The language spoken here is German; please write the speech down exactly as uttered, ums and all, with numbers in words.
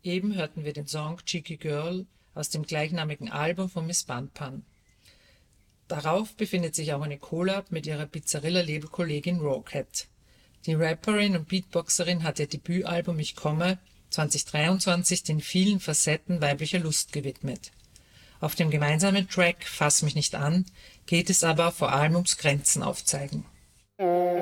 Eben hörten wir den Song Cheeky Girl aus dem gleichnamigen Album von Miss Bun Bun. Darauf befindet sich auch eine Collab mit ihrer Pizzarilla-Labelkollegin Rawcat. Die Rapperin und Beatboxerin hat ihr Debütalbum Ich komme zwanzig dreiundzwanzig den vielen Facetten weiblicher Lust gewidmet. Auf dem gemeinsamen Track Fass mich nicht an geht es aber vor allem ums Grenzen aufzeigen.